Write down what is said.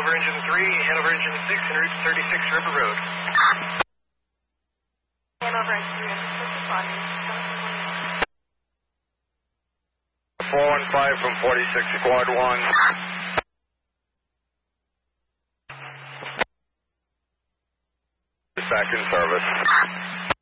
Hanover Engine 3, Hanover Engine 6, en route to 36 River Road. Hanover Engine 3, responding. 415 from 46 Squad 1. Back in service.